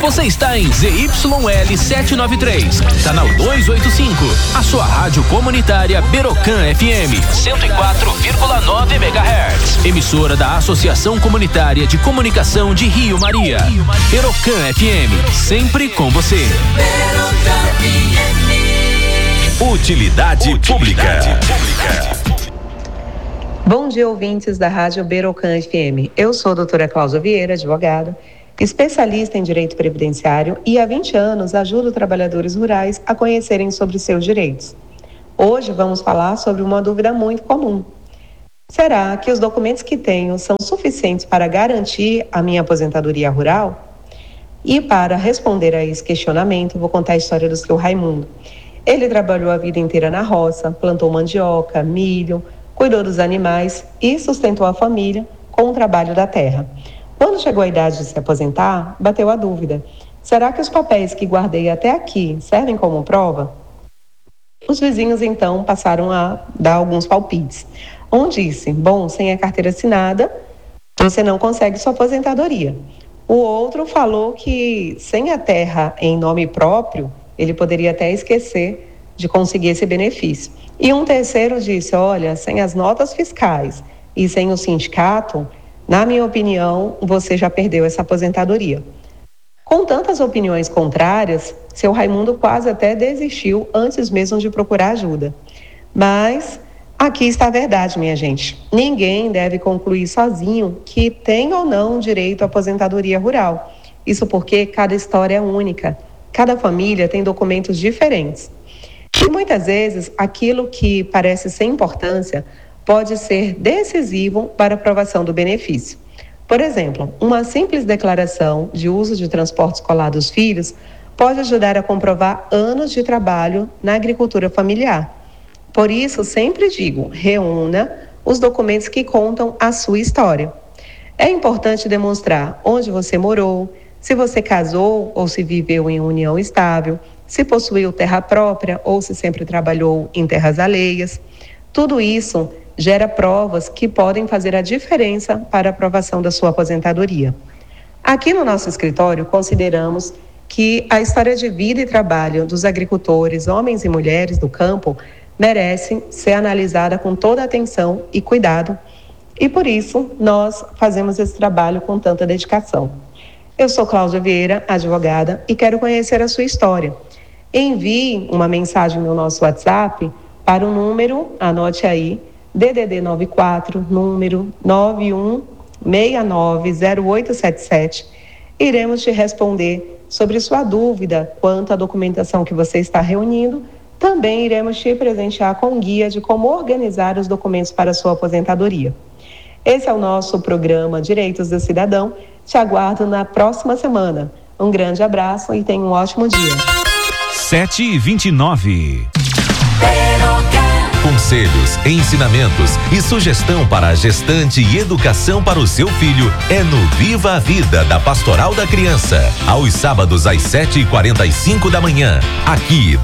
Você está em ZYL 793, canal 285, a sua rádio comunitária Berocan FM 104,9 MHz, emissora da Associação Comunitária de Comunicação de Rio Maria. Berocan FM, sempre com você. Utilidade pública. Bom dia, ouvintes da Rádio Berocan FM. Eu sou a doutora Cláudia Vieira, advogada, especialista em direito previdenciário e há 20 anos ajudo trabalhadores rurais a conhecerem sobre seus direitos. Hoje vamos falar sobre uma dúvida muito comum. Será que os documentos que tenho são suficientes para garantir a minha aposentadoria rural? E para responder a esse questionamento, vou contar a história do seu Raimundo. Ele trabalhou a vida inteira na roça, plantou mandioca, milho, cuidou dos animais e sustentou a família com o trabalho da terra. Quando chegou a idade de se aposentar, bateu a dúvida: será que os papéis que guardei até aqui servem como prova? Os vizinhos então passaram a dar alguns palpites. Um disse: bom, sem a carteira assinada, você não consegue sua aposentadoria. O outro falou que sem a terra em nome próprio, ele poderia até esquecer de conseguir esse benefício. E um terceiro disse: olha, sem as notas fiscais e sem o sindicato, na minha opinião, você já perdeu essa aposentadoria. Com tantas opiniões contrárias, seu Raimundo quase até desistiu antes mesmo de procurar ajuda. Mas aqui está a verdade, minha gente. Ninguém deve concluir sozinho que tem ou não direito à aposentadoria rural. Isso porque cada história é única. Cada família tem documentos diferentes. E muitas vezes, aquilo que parece sem importância pode ser decisivo para a aprovação do benefício. Por exemplo, uma simples declaração de uso de transporte escolar dos filhos pode ajudar a comprovar anos de trabalho na agricultura familiar. Por isso, sempre digo, reúna os documentos que contam a sua história. É importante demonstrar onde você morou, se você casou ou se viveu em união estável, se possuiu terra própria ou se sempre trabalhou em terras alheias. Tudo isso gera provas que podem fazer a diferença para a aprovação da sua aposentadoria. Aqui no nosso escritório, consideramos que a história de vida e trabalho dos agricultores, homens e mulheres do campo, merece ser analisada com toda atenção e cuidado, e por isso nós fazemos esse trabalho com tanta dedicação. Eu sou Cláudia Vieira, advogada, e quero conhecer a sua história. Envie uma mensagem no nosso WhatsApp para o número, anote aí, DDD 94, número 91690877. Iremos te responder sobre sua dúvida quanto à documentação que você está reunindo. Também iremos te presentear com um guia de como organizar os documentos para a sua aposentadoria. Esse é o nosso programa Direitos do Cidadão. Te aguardo na próxima semana. Um grande abraço e tenha um ótimo dia. 7h29. Conselhos, ensinamentos e sugestão para a gestante e educação para o seu filho é no Viva a Vida da Pastoral da Criança, aos sábados às 7h45 da manhã, aqui